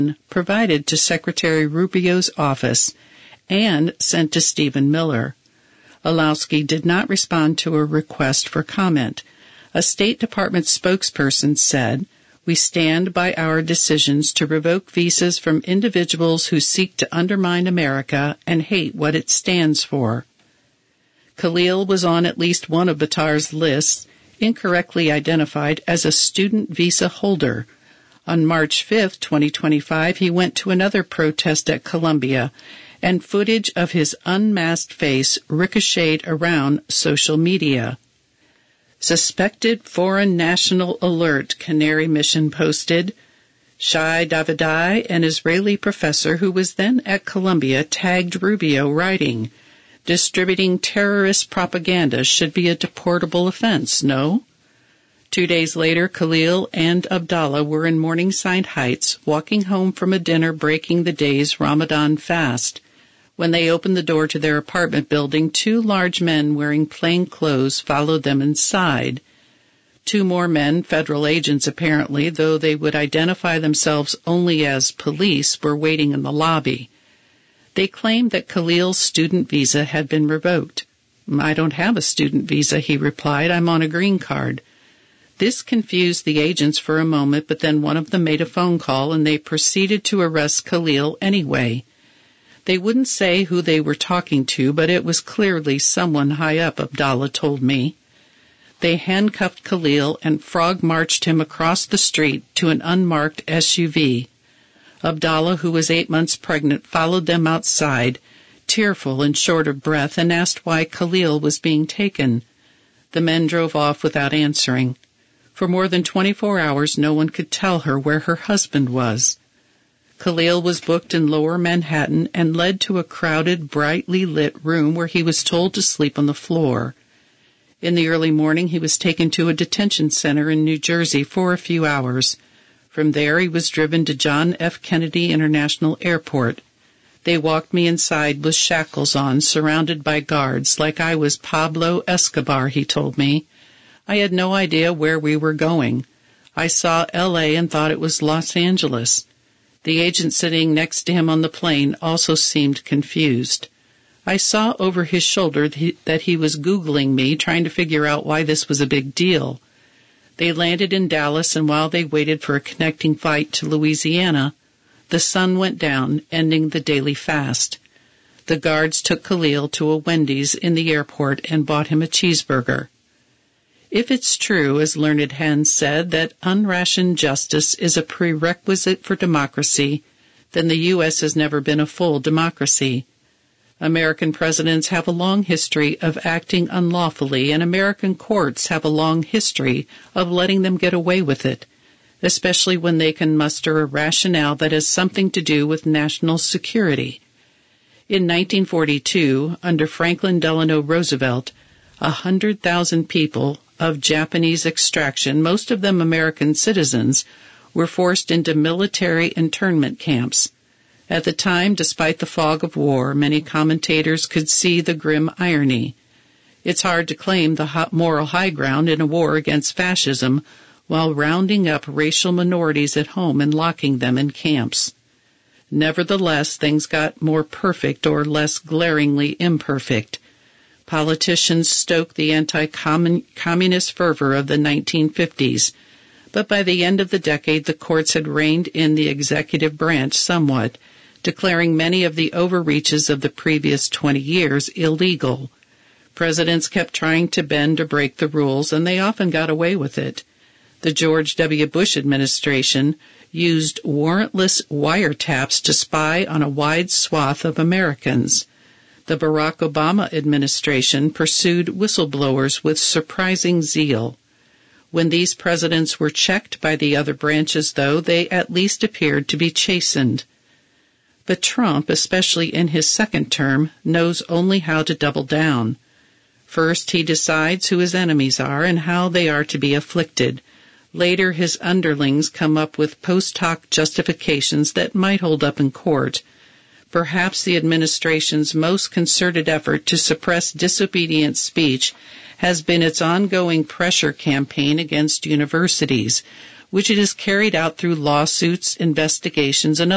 provided to Secretary Rubio's office and sent to Stephen Miller. Olowski did not respond to a request for comment. A State Department spokesperson said, "We stand by our decisions to revoke visas from individuals who seek to undermine America and hate what it stands for." Khalil was on at least one of Bitar's lists, incorrectly identified as a student visa holder. On March 5, 2025, he went to another protest at Columbia, and footage of his unmasked face ricocheted around social media. Suspected foreign national alert, Canary Mission posted. Shai Davidai, an Israeli professor who was then at Columbia, tagged Rubio, writing, "Distributing terrorist propaganda should be a deportable offense, no?" 2 days later, Khalil and Abdallah were in Morningside Heights, walking home from a dinner breaking the day's Ramadan fast. When they opened the door to their apartment building, 2 large men wearing plain clothes followed them inside. 2 more men, federal agents apparently, though they would identify themselves only as police, were waiting in the lobby. They claimed that Khalil's student visa had been revoked. "I don't have a student visa," he replied. "I'm on a green card." This confused the agents for a moment, but then one of them made a phone call and they proceeded to arrest Khalil anyway. They wouldn't say who they were talking to, but it was clearly someone high up, Abdallah told me. They handcuffed Khalil and frog-marched him across the street to an unmarked SUV. Abdallah, who was 8 months pregnant, followed them outside, tearful and short of breath, and asked why Khalil was being taken. The men drove off without answering. For more than 24 hours, no one could tell her where her husband was. Khalil was booked in Lower Manhattan and led to a crowded, brightly lit room where he was told to sleep on the floor. In the early morning, he was taken to a detention center in New Jersey for a few hours. From there, he was driven to John F. Kennedy International Airport. They walked me inside with shackles on, surrounded by guards, like I was Pablo Escobar, he told me. I had no idea where we were going. I saw L.A. and thought it was Los Angeles. The agent sitting next to him on the plane also seemed confused. I saw over his shoulder that he was Googling me, trying to figure out why this was a big deal. They landed in Dallas, and while they waited for a connecting flight to Louisiana, the sun went down, ending the daily fast. The guards took Khalil to a Wendy's in the airport and bought him a cheeseburger. If it's true, as Learned Hen said, that unrationed justice is a prerequisite for democracy, then the U.S. has never been a full democracy. American presidents have a long history of acting unlawfully, and American courts have a long history of letting them get away with it, especially when they can muster a rationale that has something to do with national security. In 1942, under Franklin Delano Roosevelt, 100,000 people of Japanese extraction, most of them American citizens, were forced into military internment camps. At the time, despite the fog of war, many commentators could see the grim irony. It's hard to claim the moral high ground in a war against fascism while rounding up racial minorities at home and locking them in camps. Nevertheless, things got more perfect or less glaringly imperfect. Politicians stoked the anti-communist fervor of the 1950s, but by the end of the decade, the courts had reined in the executive branch somewhat, declaring many of the overreaches of the previous 20 years illegal. Presidents kept trying to bend or break the rules, and they often got away with it. The George W. Bush administration used warrantless wiretaps to spy on a wide swath of Americans. The Barack Obama administration pursued whistleblowers with surprising zeal. When these presidents were checked by the other branches, though, they at least appeared to be chastened. But Trump, especially in his second term, knows only how to double down. First, he decides who his enemies are and how they are to be afflicted. Later, his underlings come up with post hoc justifications that might hold up in court. Perhaps the administration's most concerted effort to suppress disobedient speech has been its ongoing pressure campaign against universities, which it has carried out through lawsuits, investigations, and